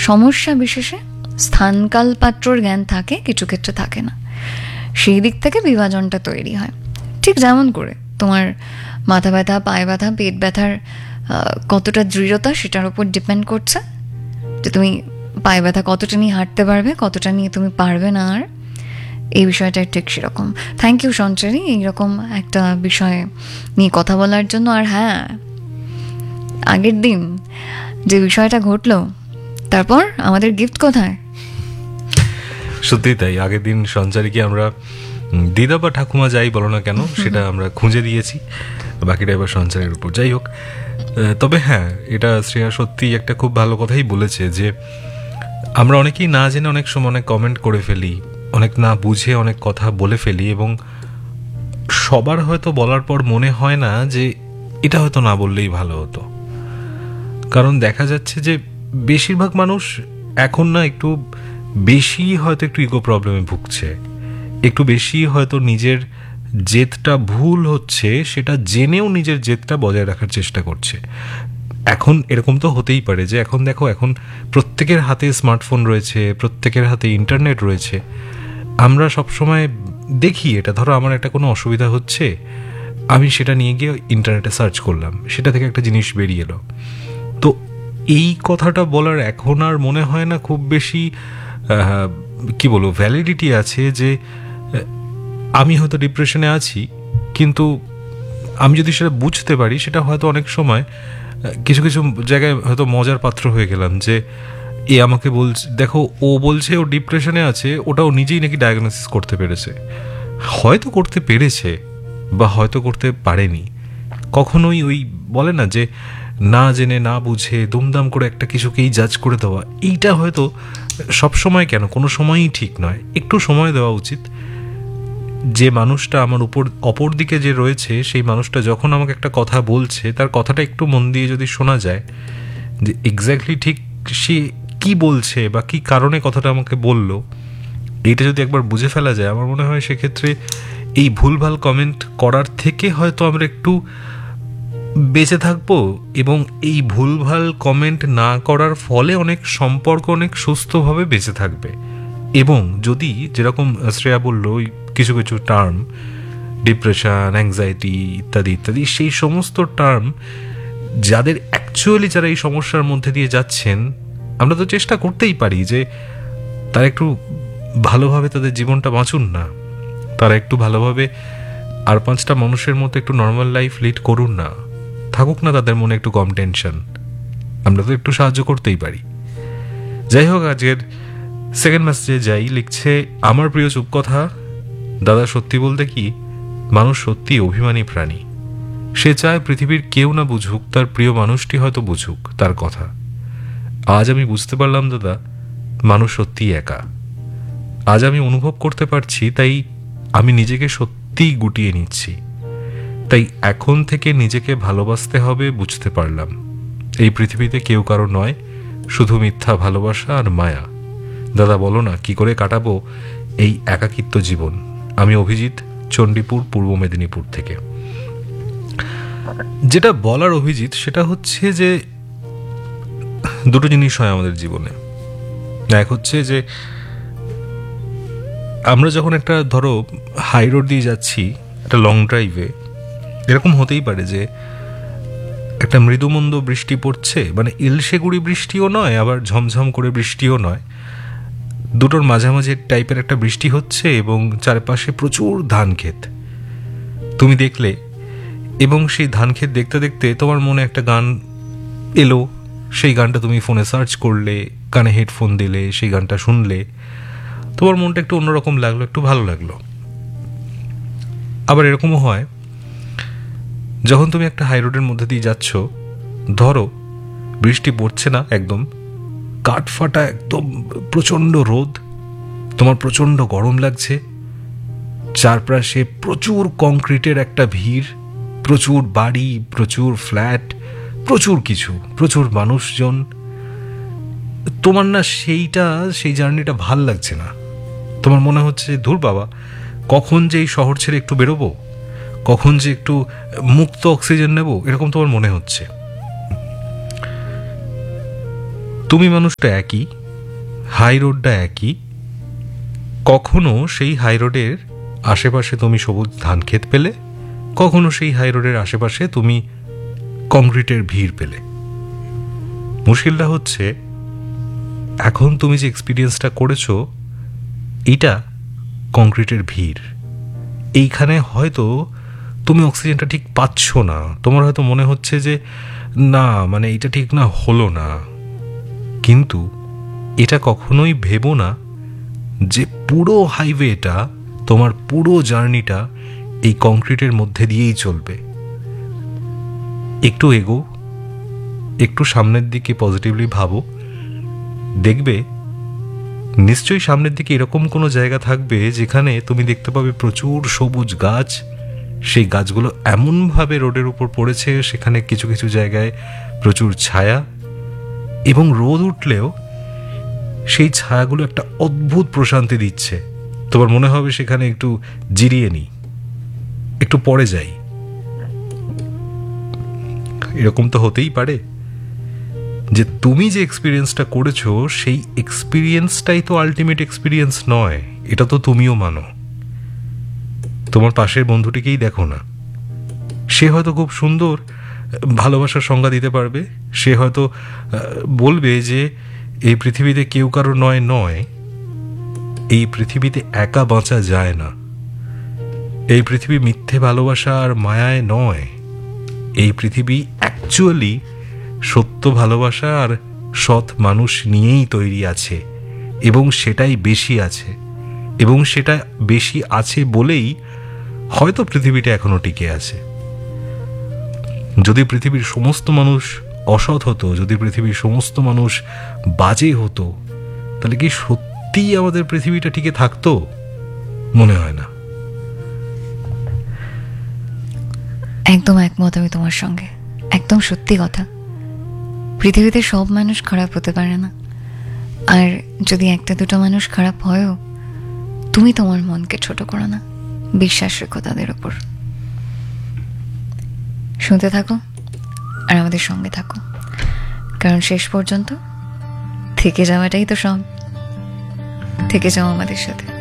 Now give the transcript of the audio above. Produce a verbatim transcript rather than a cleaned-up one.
সমস্যা বিশেষে স্থানকাল পাত্রর জ্ঞান থাকে, কিছু ক্ষেত্রে থাকে না। সেই দিক থেকে বিভাজনটা তৈরি হয়। ঠিক যেমন করে তোমার মাথা ব্যথা, পায়ে ব্যথা, পেট ব্যথার কতটা দৃঢ়তা সেটার উপর ডিপেন্ড করছে যে তুমি পায়ে ব্যথা কতটা নিয়ে হাঁটতে পারবে, কতটা নিয়ে তুমি পারবে না। আর এই বিষয়টা ঠিক সেরকম। থ্যাংক ইউ সঞ্চারী এইরকম একটা বিষয় নিয়ে কথা বলার জন্য। আর হ্যাঁ, আগের দিন যে বিষয়টা ঘটলো, তারপর আমাদের গিফট কোথায়? সত্যি তাই, আগের দিন সঞ্চারীকে আমরা দিদা বা ঠাকুমা যাই বলো না কেন সেটা আমরা খুঁজে দিয়েছি, বাকিটা এবার সঞ্চারের উপর। যাই হোক, তবে হ্যাঁ, এটা শ্রেয়া সত্যি একটা খুব ভালো কথাই বলেছে যে আমরা অনেকেই না জেনে অনেক সময় অনেক কমেন্ট করে ফেলি, অনেক না বুঝে অনেক কথা বলে ফেলি, এবং সবার হয়তো বলার পর মনে হয় না যে এটা হয়তো না বললেই ভালো হতো। কারণ দেখা যাচ্ছে যে বেশিরভাগ মানুষ এখন না একটু বেশি হয়তো একটু ইগো প্রবলেমে ভুগছে, একটু বেশি হয়তো নিজের জেদটা ভুল হচ্ছে সেটা জেনেও নিজের জেদটা বজায় রাখার চেষ্টা করছে। এখন এরকম তো হতেই পারে যে এখন দেখো, এখন প্রত্যেকের হাতে স্মার্টফোন রয়েছে, প্রত্যেকের হাতে ইন্টারনেট রয়েছে। আমরা সবসময় দেখি, এটা ধরো আমার একটা কোনো অসুবিধা হচ্ছে, আমি সেটা নিয়ে গিয়ে ইন্টারনেটে সার্চ করলাম, সেটা থেকে একটা জিনিস বেরিয়ে এলো। তো এই কথাটা বলার এখন আর মনে হয় না খুব বেশি কি বলবো ভ্যালিডিটি আছে যে আমি হয়তো ডিপ্রেশনে আছি, কিন্তু আমি যদি সেটা বুঝতে পারি, সেটা হয়তো অনেক সময় কিছু কিছু জায়গায় হয়তো মজার পাত্র হয়ে গেলাম যে এ আমাকে বলছে, দেখো ও বলছে ও ডিপ্রেশনে আছে, ওটাও নিজেই নাকি ডায়াগনোসিস করতে পেরেছে। হয়তো করতে পেরেছে বা হয়তো করতে পারেনি। কখনোই ওই বলে না যে না জেনে না বুঝে দুমদাম করে একটা কিছুকেই জাজ করে দেওয়া, এইটা হয়তো সব সময় কেন কোনো সময়ই ঠিক নয়। একটু সময় দেওয়া উচিত। যে মানুষটা আমার উপর অপর দিকে যে রয়েছে, সেই মানুষটা যখন আমাকে একটা কথা বলছে, তার কথাটা একটু মন দিয়ে যদি শোনা যায় যে এক্স্যাক্টলি ঠিক সে কি বলছে বা কি কারণে কথাটা আমাকে বলল, এইটা যদি একবার বুঝে ফেলা যায়, আমার মনে হয় সেক্ষেত্রে এই ভুলভাল কমেন্ট করার থেকে হয়তো আমরা একটু বেঁচে থাকবো, এবং এই ভুলভাল কমেন্ট না করার ফলে অনেক সম্পর্ক অনেক সুস্থভাবে বেঁচে থাকবে। এবং যদি যেরকম শ্রেয়া বললো ওই কিছু কিছু টার্ম, ডিপ্রেশন, অ্যাংজাইটি ইত্যাদি ইত্যাদি, সেই সমস্ত টার্ম যাদের অ্যাকচুয়ালি যারা এই সমস্যার মধ্যে দিয়ে যাচ্ছেন, আমরা তো চেষ্টা করতেই পারি যে তারা একটু ভালোভাবে তাদের জীবনটা বাঁচুন না, তারা একটু ভালোভাবে আর পাঁচটা মানুষের মতো একটু নর্মাল লাইফ লিড করুন না, থাকুক না তাদের মনে একটু কম টেনশন। আমরা তো একটু সাহায্য করতেই পারি। যাই হোক, আজকের সেকেন্ড মেসেজে যাই। লিখছে, আমার প্রিয় চুপকথা দাদা, সত্যি বলতে কি মানুষ সত্যি অভিমানী প্রাণী। সে চায় পৃথিবীর কেউ না বুঝুক, তার প্রিয় মানুষটি হয়তো বুঝুক তার কথা। আজ আমি বুঝতে পারলাম দাদা, মানুষ সত্যিই একা। আজ আমি অনুভব করতে পারছি, তাই আমি নিজেকে সত্যিই গুটিয়ে নিচ্ছি। তাই এখন থেকে নিজেকে ভালোবাসতে হবে, বুঝতে পারলাম এই পৃথিবীতে কেউ কারো নয়, শুধু মিথ্যা ভালোবাসা আর মায়া। দাদা বলো না কি করে কাটাবো এই একাকিত্ব জীবন। আমি অভিজিৎ, চণ্ডীপুর, পূর্ব মেদিনীপুর থেকে। যেটা বলার অভিজিৎ, সেটা হচ্ছে যে দুটো জিনিস হয় আমাদের জীবনে। এক হচ্ছে যে আমরা যখন একটা ধরো হাই রোড দিয়ে যাচ্ছি, একটা লং ড্রাইভে, এরকম হতেই পারে যে একটা মৃদুমন্দ বৃষ্টি পড়ছে, মানে ইলশেগুড়ি বৃষ্টিও নয়, আবার ঝমঝম করে বৃষ্টিও নয়, দুটোর মাঝামাঝি টাইপের একটা বৃষ্টি হচ্ছে, এবং চারপাশে প্রচুর ধান ক্ষেত তুমি দেখলে, এবং সেই ধান ক্ষেত দেখতে দেখতে তোমার মনে একটা গান এলো, সেই গানটা তুমি ফোনে সার্চ করলে, কানে হেডফোন দিলে, সেই গানটা শুনলে, তোমার মনটা একটু অন্যরকম লাগলো, একটু ভালো লাগলো। আবার এরকমও হয় যখন তুমি একটা হাই রোডের মধ্যে দিয়ে যাচ্ছ, ধরো বৃষ্টি পড়ছে না, একদম কাঠফাটা একদম প্রচণ্ড রোদ, তোমার প্রচণ্ড গরম লাগছে, চারপাশে প্রচুর কংক্রিটের একটা ভিড়, প্রচুর বাড়ি, প্রচুর ফ্ল্যাট, প্রচুর কিছু, প্রচুর মানুষজন। তোমার না সেইটা সেই জার্নিটা ভাল লাগছে না। তোমার মনে হচ্ছে ধুর বাবা, কখন যে এই শহর ছেড়ে একটু বেরোবো, কখন যে একটু মুক্ত অক্সিজেন নেব, এরকম তোমার মনে হচ্ছে। তুমি মানুষটা একই, হাই রোডটা একই, কখনো সেই হাই রোডের আশেপাশে তুমি সবুজ ধান ক্ষেত পেলে, কখনো সেই হাই রোডের আশেপাশে তুমি কংক্রিটের ভিড় পেলে। মুশকিলটা হচ্ছে এখন তুমি যে এক্সপিরিয়েন্সটা করেছো এটা কংক্রিটের ভিড়। এইখানে হয়তো তুমি অক্সিজেনটা ঠিক পাচ্ছ না, তোমার হয়তো মনে হচ্ছে যে না মানে এটা ঠিক না হলো না, কিন্তু এটা কখনোই ভেবো না যে পুরো হাইওয়েটা, তোমার পুরো জার্নিটা এই কংক্রিটের মধ্যে দিয়েই চলবে। একটু এগো, একটু সামনের দিকে পজিটিভলি ভাবো, দেখবে নিশ্চয়ই সামনের দিকে এরকম কোনো জায়গা থাকবে যেখানে তুমি দেখতে পাবে প্রচুর সবুজ গাছ। সেই গাছগুলো এমনভাবে রোডের উপর পড়েছে, সেখানে কিছু কিছু জায়গায় প্রচুর ছায়া, এবং রোদ উঠলেও সেই ছায়াগুলো একটা অদ্ভুত প্রশান্তি দিচ্ছে। তোমার মনে হবে সেখানে একটু জিরিয়ে নিই, একটু পরে যাই। এরকম তো হতেই পারে যে তুমি যে এক্সপিরিয়েন্সটা করেছো সেই এক্সপিরিয়েন্সটাই তো আলটিমেট এক্সপিরিয়েন্স নয়, এটা তো তুমিও মানো। তোমার পাশের বন্ধুটিকেই দেখো না, সে হয়তো খুব সুন্দর ভালোবাসার সংজ্ঞা দিতে পারবে, সে হয়তো বলবে যে এই পৃথিবীতে কেউ কারো নয় নয়, এই পৃথিবীতে একা বাঁচা যায় না, এই পৃথিবী মিথ্যে ভালোবাসা আর মায়ায় নয়, এই পৃথিবী অ্যাকচুয়ালি সত্য ভালোবাসা আর সৎ মানুষ নিয়েই তৈরি আছে, এবং সেটাই বেশি আছে, এবং সেটা বেশি আছে বলেই হয়তো পৃথিবীটা এখনো টিকে আছে। যদি পৃথিবীর সমস্ত মানুষ অসৎ হতো, যদি পৃথিবীর সমস্ত মানুষ বাজে হতো, তাহলে কি সত্যিই আমাদের পৃথিবীটা টিকে থাকতো? মনে হয় না। একদম একমত আমি তোমার সঙ্গে, একদম সত্যি কথা। পৃথিবীতে সব মানুষ খারাপ হতে পারে না, আর যদি একটা দুটো মানুষ খারাপ হয়ও, তুমি তোমার মনকে ছোট করো না, বিশ্বাস রেখো তাদের ওপর। শুনতে থাকো আর আমাদের সঙ্গে থাকো, কারণ শেষ পর্যন্ত থেকে যাওয়াটাই তো সব। থেকে যাও আমাদের সাথে।